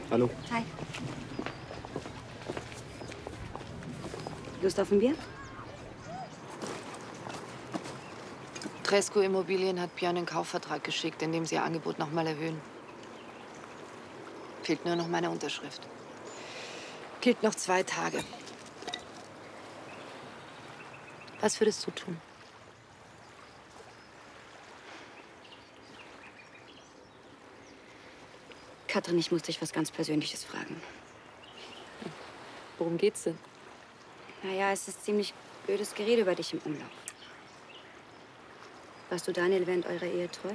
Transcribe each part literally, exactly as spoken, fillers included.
Hallo. Hi. Lust auf ein Bier? Tresco Immobilien hat Björn einen Kaufvertrag geschickt, in dem sie ihr Angebot noch mal erhöhen. Fehlt nur noch meine Unterschrift. Gilt noch zwei Tage. Was würdest du tun? Katrin, ich muss dich was ganz Persönliches fragen. Worum geht's denn? Naja, es ist ziemlich blödes Gerede über dich im Umlauf. Warst du Daniel während eurer Ehe treu?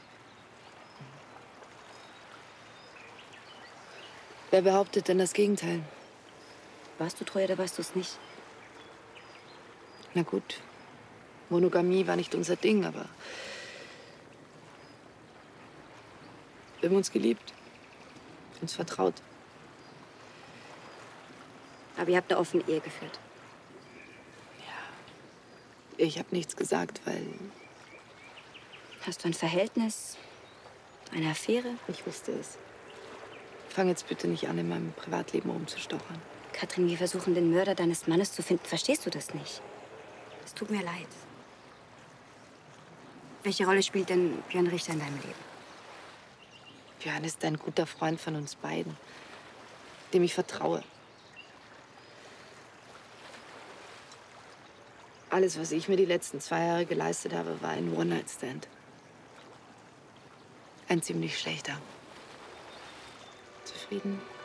Wer behauptet denn das Gegenteil? Warst du treu oder warst du es nicht? Na gut, Monogamie war nicht unser Ding, aber wir haben uns geliebt, uns vertraut. Aber ihr habt eine offene Ehe geführt. Ich habe nichts gesagt, weil Hast du ein Verhältnis? Eine Affäre? ich wusste es. Fang jetzt bitte nicht an, in meinem Privatleben rumzustochern. Katrin, wir versuchen, den Mörder deines Mannes zu finden. Verstehst du das nicht? Es tut mir leid. Welche Rolle spielt denn Björn Richter in deinem Leben? Björn ist ein guter Freund von uns beiden, dem ich vertraue. Alles, was ich mir die letzten zwei Jahre geleistet habe, war ein One-Night-Stand. Ein ziemlich schlechter. Zufrieden?